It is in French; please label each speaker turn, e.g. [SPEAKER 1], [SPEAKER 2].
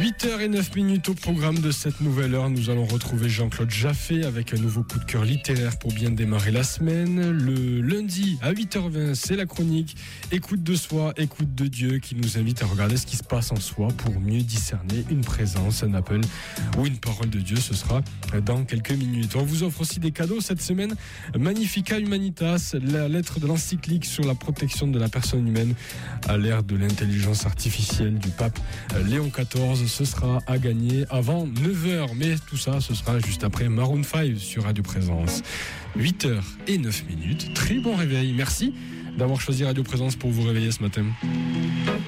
[SPEAKER 1] 8h09 au programme de cette nouvelle heure. Nous allons retrouver Jean-Claude Jaffé avec un nouveau coup de cœur littéraire pour bien démarrer la semaine. Le lundi à 8h20, c'est la chronique Écoute de soi, écoute de Dieu qui nous invite à regarder ce qui se passe en soi pour mieux discerner une présence, un appel ou une parole de Dieu. Ce sera dans quelques minutes. On vous offre aussi des cadeaux cette semaine. Magnifica Humanitas, la lettre de l'encyclique sur la protection de la personne humaine à l'ère de l'intelligence artificielle du pape Léon XIV. Ce sera à gagner avant 9h. Mais tout ça, ce sera juste après Maroon 5 sur Radio Présence. 8h09. Très bon réveil. Merci d'avoir choisi Radio Présence pour vous réveiller ce matin.